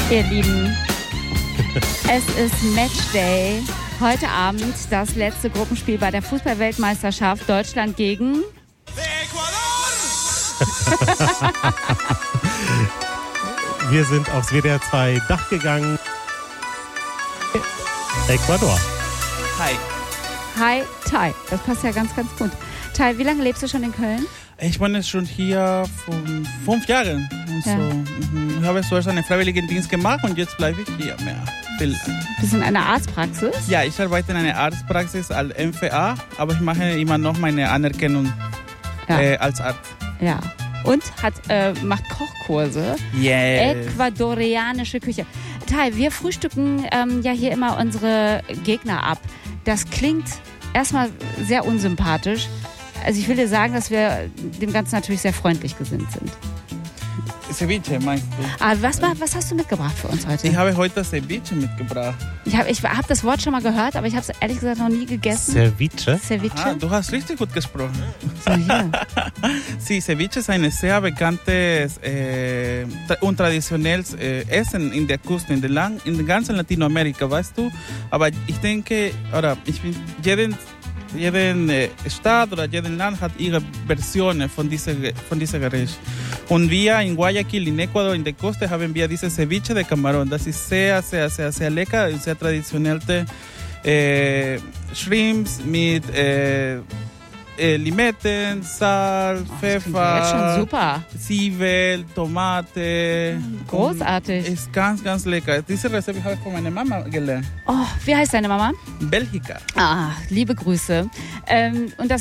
Ihr Lieben, es ist Matchday. Heute Abend das letzte Gruppenspiel bei der Fußball-Weltmeisterschaft Deutschland gegen Ecuador! Wir sind aufs WDR 2 Dach gegangen. Ecuador. Hi. Hi, Tai. Das passt ja ganz, ganz gut. Tai, wie lange lebst du schon in Köln? Ich wohne schon hier vor 5 Jahren. Ja. Ich habe zuerst einen Freiwilligendienst gemacht und jetzt bleibe ich hier mehr. Bist du in einer Arztpraxis? Ja, ich arbeite in einer Arztpraxis als MVA, aber ich mache immer noch meine Anerkennung als Arzt. Ja. Und macht Kochkurse. Yeah. Ecuadorianische Küche. Tai, wir frühstücken ja hier immer unsere Gegner ab. Das klingt erstmal sehr unsympathisch. Also ich will dir sagen, dass wir dem Ganzen natürlich sehr freundlich gesinnt sind. Ceviche meinst du? Ah, was hast du mitgebracht für uns heute? Ich habe heute Ceviche mitgebracht. Ich hab das Wort schon mal gehört, aber ich habe es ehrlich gesagt noch nie gegessen. Ceviche? Ah, du hast richtig gut gesprochen. So, hier. Sí, Ceviche ist ein sehr bekanntes und traditionelles Essen in der Küste, in der ganzen Lateinamerika, weißt du? Aber ich denke, jeden Stadt oder jeden Land hat ihre Versionen von dieser Gericht. Und wir in Guayaquil, in Ecuador, in der Küste, haben wir dieses Ceviche de Camarón. Das ist sehr, sehr, sehr, sehr lecker und sehr traditionelle Shrimps mit Limetten, Salz, Pfeffer, Jetzt schon super. Zwiebel, Tomate. Großartig. Ist ganz, ganz lecker. Diese Rezept habe ich von meiner Mama gelernt. Oh, wie heißt deine Mama? Belgica. Ah, liebe Grüße. Und das